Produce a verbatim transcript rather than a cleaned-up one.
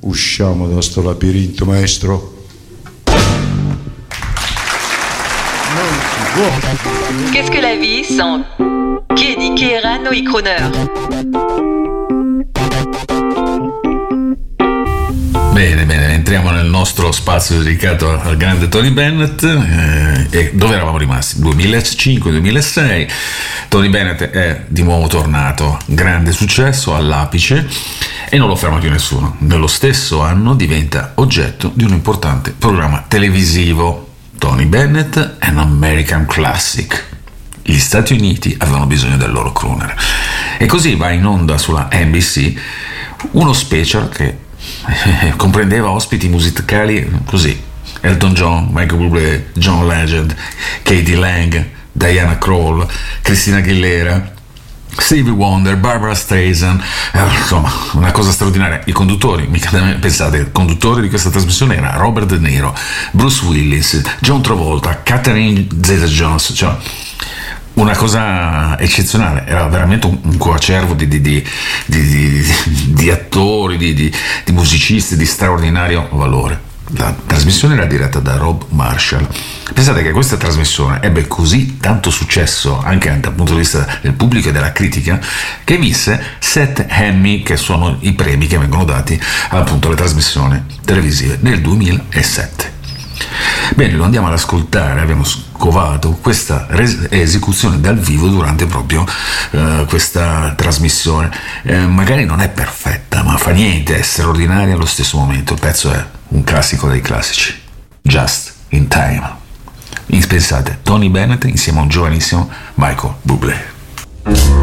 usciamo da sto labirinto, maestro. Non si può. Qu'est-ce que la vie sans Kedi Keirano i Croner? Bene, bene, entriamo nel nostro spazio dedicato al grande Tony Bennett, eh, e dove eravamo rimasti? duemilacinque duemilasei. Tony Bennett è di nuovo tornato, grande successo, all'apice, e non lo ferma più nessuno. Nello stesso anno diventa oggetto di un importante programma televisivo. Tony Bennett è un American Classic. Gli Stati Uniti avevano bisogno del loro crooner. E così va in onda sulla N B C uno special che comprendeva ospiti musicali così: Elton John, Michael Bublé, John Legend, Katie Lang, Diana Krall, Christina Aguilera, Stevie Wonder, Barbara Streisand, eh, insomma una cosa straordinaria. I conduttori, mica pensate, il conduttore di questa trasmissione era Robert De Niro, Bruce Willis, John Travolta, Catherine Zeta-Jones, cioè una cosa eccezionale. Era veramente un, un coacervo di, di, di, di, di, di attori, di, di, di musicisti di straordinario valore. La trasmissione era diretta da Rob Marshall. Pensate che questa trasmissione ebbe così tanto successo anche dal punto di vista del pubblico e della critica, che vinse sette Emmy, che sono i premi che vengono dati appunto alle trasmissioni televisive, nel duemilasette. Bene, lo andiamo ad ascoltare. Abbiamo scovato questa res- esecuzione dal vivo durante proprio uh, questa trasmissione. Eh, magari non è perfetta, ma fa niente, è straordinaria allo stesso momento. Il pezzo è un classico dei classici, Just in Time. Pensate, Tony Bennett insieme a un giovanissimo Michael Bublé.